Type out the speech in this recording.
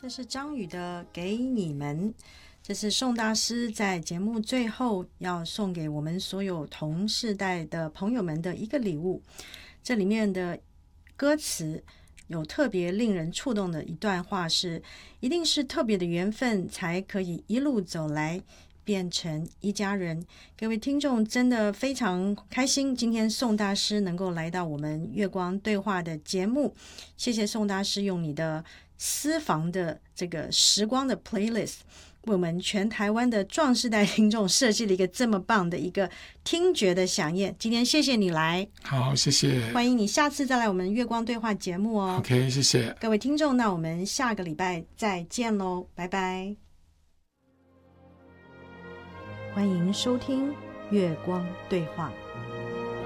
这是张宇的给你们，这是宋大师在节目最后要送给我们所有同世代的朋友们的一个礼物。这里面的歌词有特别令人触动的一段话是：一定是特别的缘分才可以一路走来变成一家人。各位听众真的非常开心，今天宋大师能够来到我们月光对话的节目。谢谢宋大师用你的私房的这个时光的 playlist 为我们全台湾的壮世代听众设计了一个这么棒的一个听觉的飨宴。今天谢谢你来。 好，谢谢， 欢迎你下次再来我们月光对话节目哦。 OK， 谢谢各位听众，那我们下个礼拜再见咯，拜拜。欢迎收听月光对话。